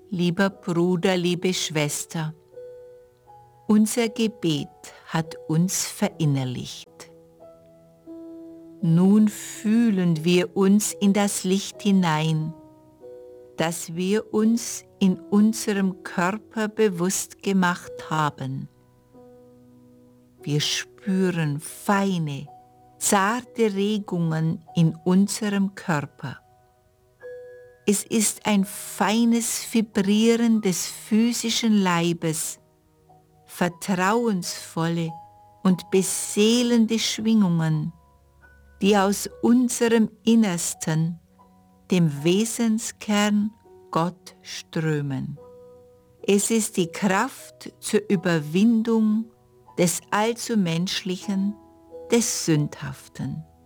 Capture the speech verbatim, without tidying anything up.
Lieber Bruder, liebe Schwester, unser Gebet hat uns verinnerlicht. Nun fühlen wir uns in das Licht hinein, das wir uns in unserem Körper bewusst gemacht haben. Wir spüren feine, zarte Regungen in unserem Körper. Es ist ein feines Vibrieren des physischen Leibes, vertrauensvolle und beseelende Schwingungen, die aus unserem Innersten, dem Wesenskern Gott strömen. Es ist die Kraft zur Überwindung des Allzumenschlichen, des Sündhaften.